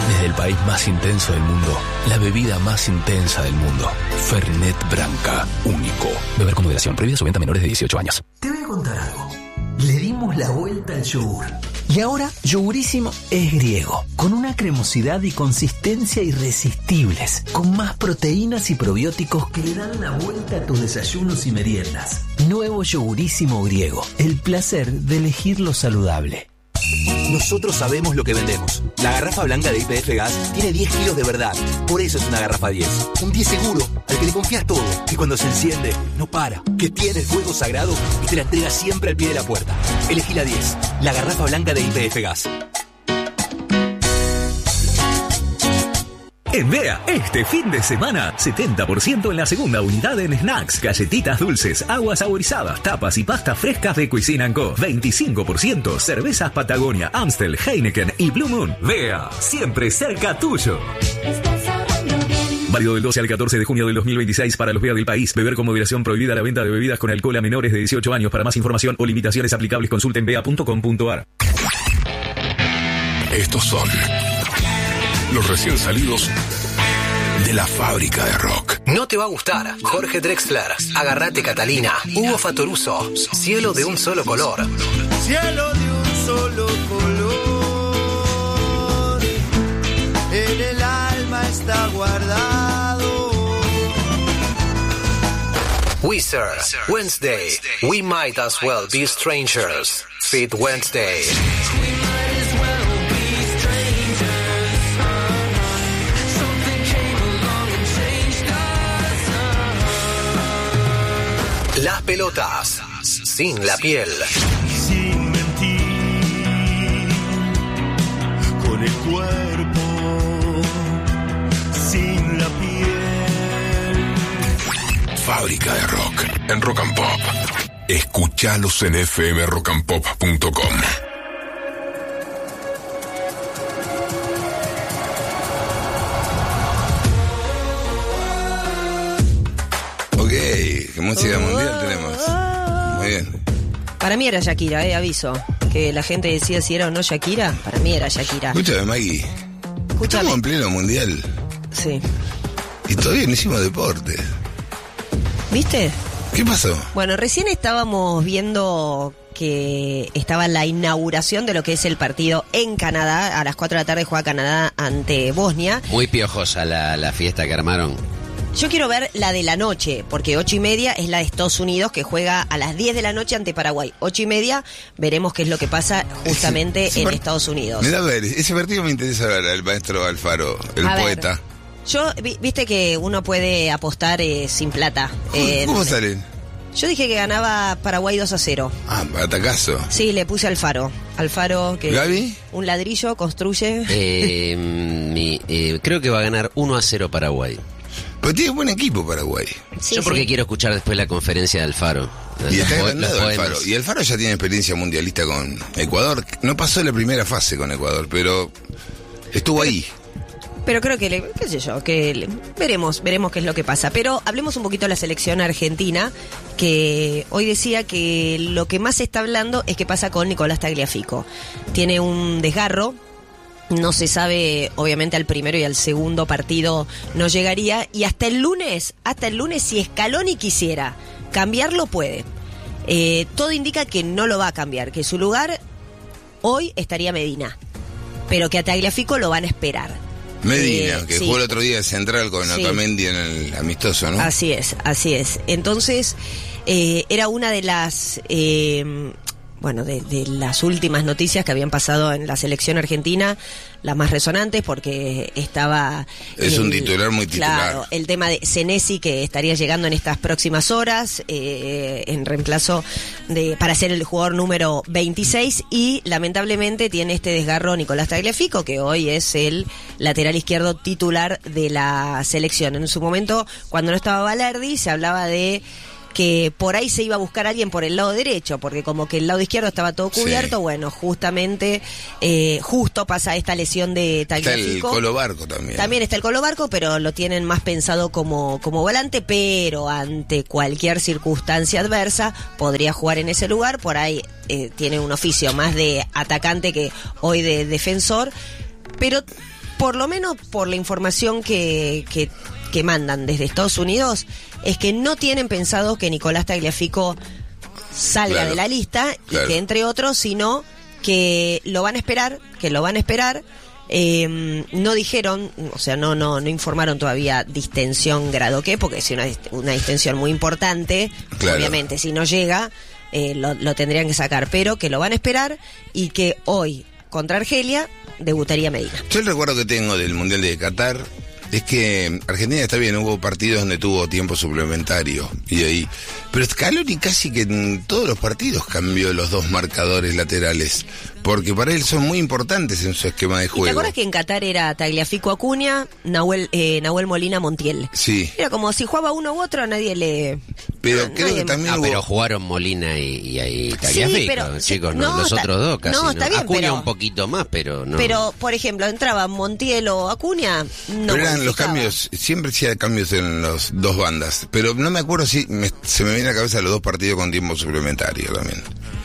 Desde el país más intenso del mundo, la bebida más intensa del mundo. Fernet Branca, único. Beber con moderación. Prohibida su venta a menores de 18 años. Te voy a contar algo. Le dimos la vuelta al yogur. Y ahora, Yogurísimo es griego, con una cremosidad y consistencia irresistibles, con más proteínas y probióticos que le dan la vuelta a tus desayunos y meriendas. Nuevo Yogurísimo griego, el placer de elegir lo saludable. Nosotros sabemos lo que vendemos. La garrafa blanca de YPF Gas tiene 10 kilos de verdad. Por eso es una garrafa 10. Un 10 seguro, al que le confías todo. Que cuando se enciende, no para. Que tiene el fuego sagrado y te la entrega siempre al pie de la puerta. Elegí la 10. La garrafa blanca de YPF Gas. En Bea, este fin de semana, 70% en la segunda unidad en snacks, galletitas dulces, aguas saborizadas, tapas y pastas frescas de Cuisine & Co. 25% cervezas Patagonia, Amstel, Heineken y Blue Moon. Bea, siempre cerca tuyo. Válido del 12 al 14 de junio del 2026 para los Bea del país. Beber con moderación. Prohibida la venta de bebidas con alcohol a menores de 18 años. Para más información o limitaciones aplicables, consulten bea.com.ar. Estos son los recién salidos de la fábrica de rock. No te va a gustar. Jorge Drexler, Agarrate Catalina, Hugo Fatoruso, Cielo de un solo color. Cielo de un solo color, en el alma está guardado. Weezer, Wednesday, We Might As Well Be Strangers, Fit Wednesday. Las pelotas, sin la piel. Sin mentir, con el cuerpo, sin la piel. Fábrica de rock en Rock and Pop. Escuchalos en fmrockandpop.com. Ok, ¿qué música mundial tenemos? Muy bien. Para mí era Shakira, aviso. Que la gente decía si era o no Shakira. Para mí era Shakira. Escúchame, Maggie. Estamos en pleno mundial. Sí. Y todavía no hicimos deporte. ¿Viste? ¿Qué pasó? Bueno, recién estábamos viendo que estaba la inauguración de lo que es el partido en Canadá. A las 4 de la tarde juega Canadá ante Bosnia. Muy piojosa la fiesta que armaron. Yo quiero ver la de la noche, porque 8:30 es la de Estados Unidos, que juega a las 10 de la noche ante Paraguay. 8:30, veremos qué es lo que pasa justamente en Estados Unidos. Mira, a ver, ese partido me interesa ver al maestro Alfaro, el poeta. Yo, viste que uno puede apostar sin plata. ¿Cómo salen? Yo dije que ganaba Paraguay 2-0. Ah, atacazo. Sí, le puse Alfaro. Alfaro que... ¿Gaby? Un ladrillo, construye. Creo que va a ganar 1-0 Paraguay. Pero tiene buen equipo Paraguay. Sí, yo porque quiero escuchar después la conferencia de Alfaro. Y está ganado Alfaro. Y Alfaro ya tiene experiencia mundialista con Ecuador. No pasó la primera fase con Ecuador, pero estuvo ahí. Pero creo que, qué sé yo, que veremos qué es lo que pasa. Pero hablemos un poquito de la selección argentina, que hoy decía que lo que más se está hablando es qué pasa con Nicolás Tagliafico. Tiene un desgarro. No se sabe, obviamente al primero y al segundo partido no llegaría. Y hasta el lunes, si Scaloni quisiera cambiarlo, puede. Todo indica que no lo va a cambiar, que su lugar hoy estaría Medina, pero que a Tagliafico lo van a esperar. Medina, que jugó el otro día de central con Otamendi en el amistoso, ¿no? Así es. Entonces, era una de las... de las últimas noticias que habían pasado en la selección argentina, las más resonantes, porque estaba... Es un titular muy titular. Claro, el tema de Senesi, que estaría llegando en estas próximas horas, en reemplazo para ser el jugador número 26, y lamentablemente tiene este desgarro Nicolás Tagliafico, que hoy es el lateral izquierdo titular de la selección. En su momento, cuando no estaba Balerdi, se hablaba de que por ahí se iba a buscar a alguien por el lado derecho, porque como que el lado izquierdo estaba todo cubierto. Sí. Bueno, justamente, justo pasa esta lesión de Tagliafico. Está el Colo Barco también. También está el Colo Barco, pero lo tienen más pensado como volante, pero ante cualquier circunstancia adversa podría jugar en ese lugar. Por ahí tiene un oficio más de atacante que hoy de defensor, pero por lo menos por la información que mandan desde Estados Unidos, es que no tienen pensado que Nicolás Tagliafico salga de la lista y que entre otros, sino que lo van a esperar, no dijeron, o sea, no informaron todavía distensión grado qué, porque es una distensión muy importante, obviamente si no llega lo tendrían que sacar, pero que lo van a esperar y que hoy contra Argelia debutaría Medina. Yo el recuerdo que tengo del Mundial de Qatar es que Argentina está bien, hubo partidos donde tuvo tiempo suplementario y ahí, pero Scaloni casi que en todos los partidos cambió los dos marcadores laterales, porque para él son muy importantes en su esquema de juego. ¿Te acuerdas que en Qatar era Tagliafico Acuña, Nahuel Molina Montiel? Sí. Era como si jugaba uno u otro, a nadie le... Pero creo que también hubo... pero jugaron Molina y Tagliafico, sí, pero, chicos, los otros dos casi. No, está bien, Acuña pero, un poquito más, pero no. Pero, por ejemplo, entraban Montiel o Acuña, no. Pero eran los cambios, siempre hacía cambios en las dos bandas, pero no me acuerdo si se me viene a la cabeza los dos partidos con tiempo suplementario también.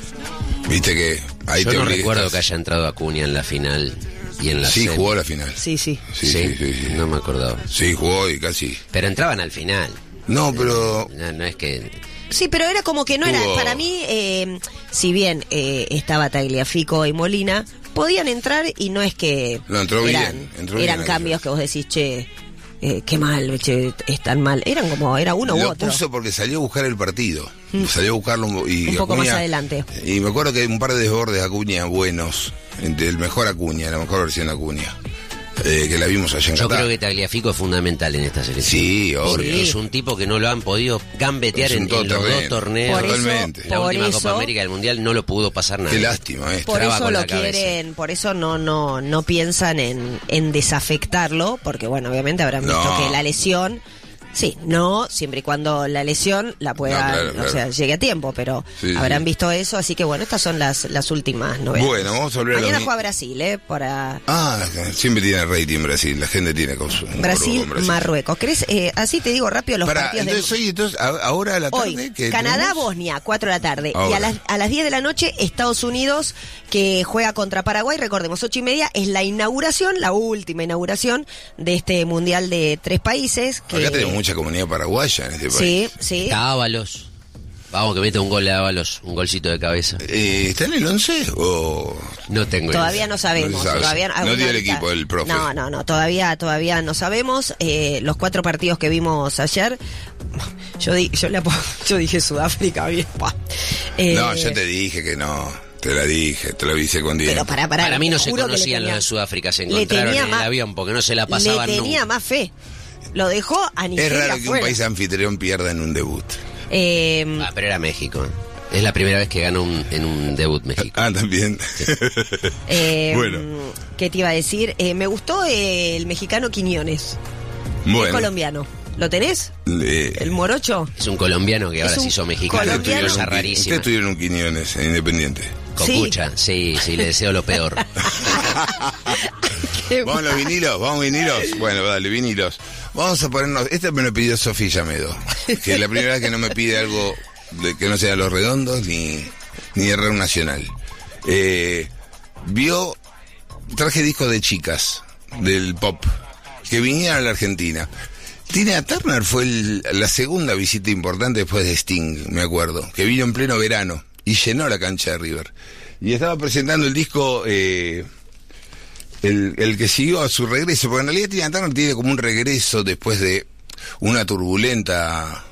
Viste que ahí yo no recuerdo que haya entrado Acuña en la final y en la semi. Jugó la final. Sí. No me acordaba. Sí, jugó y casi. Pero entraban al final. No, pero... No es que... Sí, pero era como que no era... Para mí, si bien estaba Tagliafico y Molina, podían entrar y no es que... No, entró eran bien, cambios que vos decís, che... qué mal, che, están mal. Eran como, era uno u otro. Lo puso porque salió a buscar el partido. Salió a buscarlo y un poco Acuña, más adelante. Y me acuerdo que un par de desbordes de Acuña buenos, el mejor Acuña, la mejor versión de Acuña, que la vimos allá en Qatar. Yo creo que Tagliafico es fundamental en esta selección. Sí, obvio. Es un tipo que no lo han podido gambetear en los dos torneos. Totalmente. La última Copa América del Mundial no lo pudo pasar nada. Qué lástima Por eso lo quieren, por eso no piensan en desafectarlo, porque bueno, obviamente habrán visto que la lesión... Sí, no, siempre y cuando la lesión la pueda, o sea, llegue a tiempo, pero habrán visto eso, así que bueno, estas son las últimas novedades. Bueno, vamos a volver mañana juega Brasil, para... siempre tiene rating Brasil, la gente tiene cosas. Brasil, Marruecos. ¿Querés? Así te digo rápido los partidos entonces, ahora a la tarde... Hoy, Canadá, Bosnia, 4 de la tarde. Ahora. Y a las 10 de la noche, Estados Unidos, que juega contra Paraguay, recordemos, 8:30, es la inauguración, la última inauguración de este Mundial de 3 países. Que... Acá tenemos mucha comunidad paraguaya en este país. Sí. Está Ábalos. Vamos, que mete un gol de Ábalos, un golcito de cabeza. ¿Está en el 11 o...? No tengo idea. Todavía no sabemos. No dio el equipo el profe. No, todavía no sabemos. Los 4 partidos que vimos ayer, yo dije Sudáfrica, bien. No, yo te dije que no. Te la dije, te lo avisé con día. Pero para mí no se conocían los de Sudáfrica, se encontraron en el avión porque no se la pasaban nunca. Le tenía más fe. Lo dejó a Nigeria. Es raro que un país anfitrión pierda en un debut. Pero era México. Es la primera vez que ganó en un debut México. También. Sí. Bueno. ¿Qué te iba a decir? Me gustó el mexicano Quiñones. Bueno. El colombiano. ¿Lo tenés? ¿El morocho? Es un colombiano que ahora se hizo mexicano. Usted estudió en un Quiñones, en Independiente. Cocucha, sí, le deseo lo peor. ¿Vamos a los vinilos? Bueno, dale, vinilos. Vamos a ponernos... Este me lo pidió Sofía Llamedo, que es la primera vez que no me pide algo que no sea Los Redondos ni de Rock Nacional. Traje discos de chicas del pop que vinieron a la Argentina. Tina Turner fue la segunda visita importante después de Sting, me acuerdo, que vino en pleno verano y llenó la cancha de River. Y estaba presentando el disco... El que siguió a su regreso, porque en realidad Tina Turner tiene como un regreso después de una turbulenta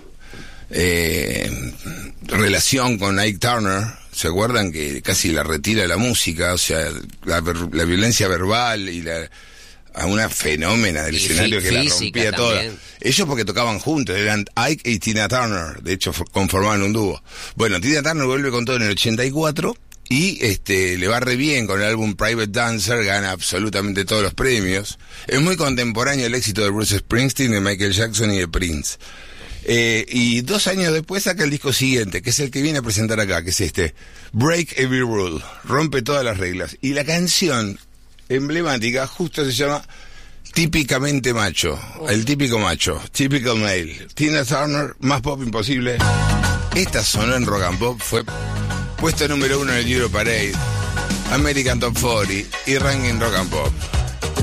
relación con Ike Turner. ¿Se acuerdan que casi la retira de la música? O sea, la violencia verbal y a una fenómena del escenario que la rompía toda. Ellos porque tocaban juntos, eran Ike y Tina Turner, de hecho conformaban un dúo. Bueno, Tina Turner vuelve con todo en el 84 y le va re bien con el álbum Private Dancer, gana absolutamente todos los premios. Es muy contemporáneo el éxito de Bruce Springsteen, de Michael Jackson y de Prince. Y 2 años después saca el disco siguiente, que es el que viene a presentar acá, que es Break Every Rule, rompe todas las reglas. Y la canción emblemática justo se llama Típicamente Macho, el típico macho, Typical Male. Tina Turner, más pop imposible. Esta sonó en Rock and Pop, fue puesto número 1 en el Euro Parade, American Top 40 y Ranking Rock and Pop.